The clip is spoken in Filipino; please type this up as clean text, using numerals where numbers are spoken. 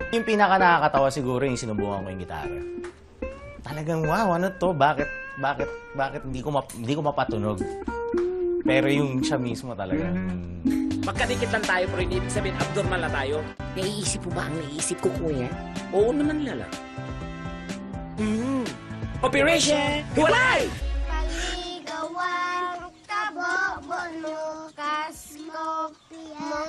Yung pinaka nakakatawa siguro yung sinubukan ko yung gitara. Talagang wow, ano to? Bakit hindi ko mapatunog? Pero yung siya mismo talaga. Magkadikit lang tayo, pero hindi ibig sabihin abnormal na tayo. Naiisip mo ba ang naiisip ko, kuya? Oo naman, Lala. Operation Hiwalay!